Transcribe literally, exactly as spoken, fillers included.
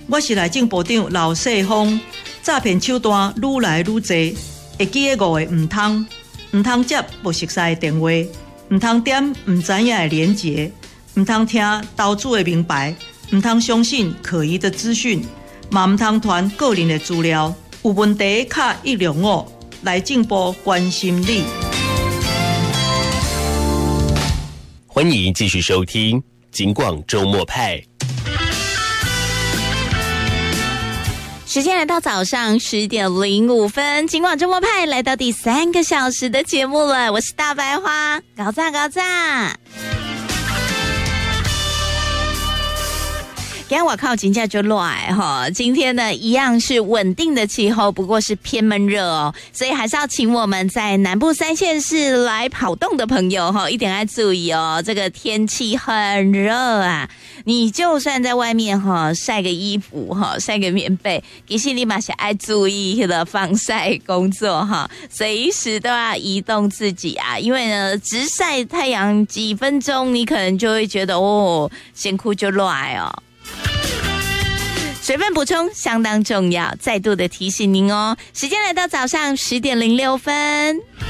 我是内政部长刘世峰。诈骗手段愈来愈多，会记得五个唔通，唔通接不熟悉的电话，唔通点唔知影的连结，唔通听投资的名牌，唔通相信可疑的资讯，嘛唔通传个人的资料。有问题卡一六五，内政部关心你。 欢迎继续收听警广周末派。 时间来到早上十点零五分，警广周末派来到第三个小时的节目了，我是大白花，高赞高赞。今天我靠金价就乱哈，今天呢一样是稳定的气候，不过是偏闷热哦，所以还是要请我们在南部三县市来跑动的朋友哈，一点要注意哦，这个天气很热啊，你就算在外面哈晒个衣服哈，晒个棉被，其实你嘛是爱注意的防晒工作哈，随时都要移动自己啊，因为呢直晒太阳几分钟，你可能就会觉得哦，辛苦就乱哦。水分补充相当重要，再度的提醒您哦。时间来到早上十点零六分。